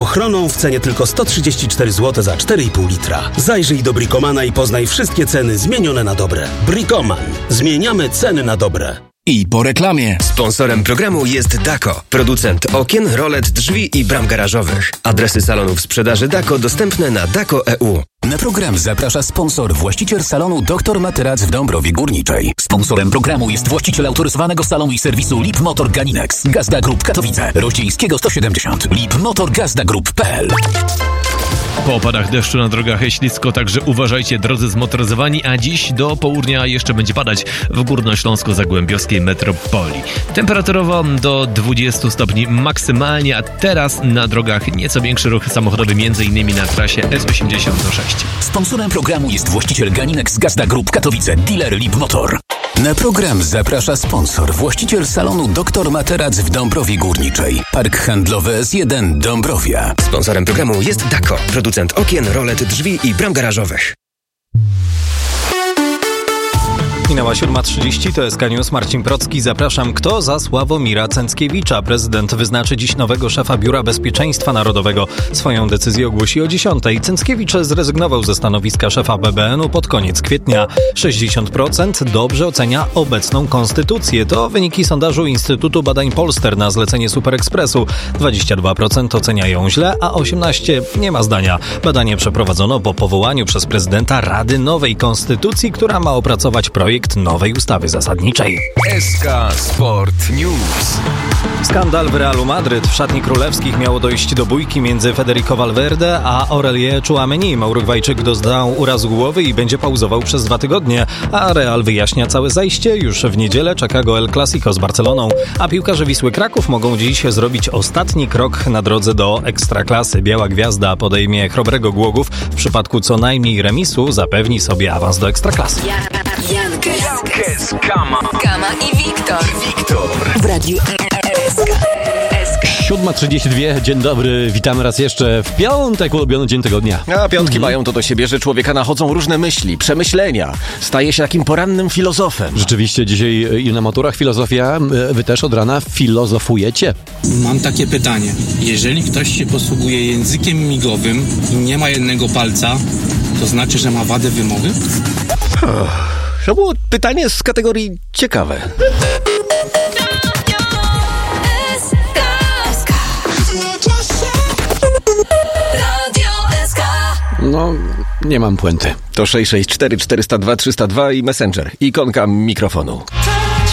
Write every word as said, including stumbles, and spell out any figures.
ochroną w cenie tylko sto trzydzieści cztery złote za cztery i pół litra. Zajrzyj do Bricomana i poznaj wszystkie ceny zmienione na dobre. Bricoman. Zmieniamy ceny na dobre. I po reklamie. Sponsorem programu jest Dako, producent okien, rolet, drzwi i bram garażowych. Adresy salonów sprzedaży Dako dostępne na dako kropka e u. Na program zaprasza sponsor, właściciel salonu doktor Materac w Dąbrowie Górniczej. Sponsorem programu jest właściciel autoryzowanego salonu i serwisu Lip Motor Ganinex. Gazda Group Katowice. Rościńskiego sto siedemdziesiąt. Lip Motor Gazda Group kropka pe el. Po opadach deszczu na drogach ślisko, także uważajcie, drodzy zmotoryzowani, a dziś do południa jeszcze będzie padać w górnośląsko-zagłębiowskiej metropolii. Temperaturowo do dwudziestu stopni maksymalnie, a teraz na drogach nieco większy ruch samochodowy, m.in. na trasie S osiemdziesiąt sześć. Sponsorem programu jest właściciel Ganinex Gazda Group Katowice, dealer Lip Motor. Na program zaprasza sponsor, właściciel salonu doktor Materac w Dąbrowie Górniczej. Park handlowy S jeden Dąbrowia. Sponsorem programu jest Dako, producent okien, rolet, drzwi i bram garażowych. Minęła siódma trzydzieści, to S K News, Marcin Procki. Zapraszam. Kto za Sławomira Cęckiewicza? Prezydent wyznaczy dziś nowego szefa Biura Bezpieczeństwa Narodowego. Swoją decyzję ogłosi o dziesiątej. Cęckiewicz zrezygnował ze stanowiska szefa B B N u pod koniec kwietnia. sześćdziesiąt procent dobrze ocenia obecną konstytucję. To wyniki sondażu Instytutu Badań Polster na zlecenie Super Expressu. dwadzieścia dwa procent ocenia ją źle, a osiemnaście procent nie ma zdania. Badanie przeprowadzono po powołaniu przez prezydenta Rady Nowej Konstytucji, która ma opracować projekt nowej ustawy zasadniczej. S K Sport News. Skandal w Realu Madryt. W szatni królewskich miało dojść do bójki między Federico Valverde a Aurelien Tchouaméni. Urugwajczyk doznał urazu głowy i będzie pauzował przez dwa tygodnie, a Real wyjaśnia całe zajście. Już w niedzielę czeka go El Clasico z Barceloną, a piłkarze Wisły Kraków mogą dziś zrobić ostatni krok na drodze do Ekstraklasy. Biała Gwiazda podejmie Chrobrego Głogów. W przypadku co najmniej remisu zapewni sobie awans do Ekstraklasy. Jankes, Jankes, Kama. Kama i Wiktor. Wiktor. W Radiu S K. siódma trzydzieści dwa, dzień dobry, witamy raz jeszcze w piątek, ulubiony dzień tygodnia. A piątki mhm. mają to do siebie, że człowieka nachodzą różne myśli, przemyślenia. Staje się takim porannym filozofem. Rzeczywiście dzisiaj i na maturach filozofia, wy też od rana filozofujecie. Mam takie pytanie. Jeżeli ktoś się posługuje językiem migowym i nie ma jednego palca, to znaczy, że ma wadę wymowy? To było pytanie z kategorii ciekawe. No, nie mam puenty. To sześć sześć cztery cztery zero dwa trzysta dwa i Messenger. Ikonka mikrofonu.